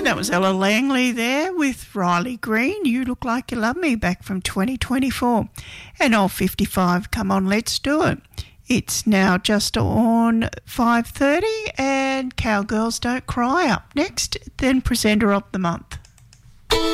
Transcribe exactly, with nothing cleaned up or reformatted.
That was Ella Langley there with Riley Green. You Look Like You Love Me, back from twenty twenty-four. And old fifty-five, Come On, Let's Do It. It's now just on five thirty and Cowgirls Don't Cry up next, then Presenter of the Month.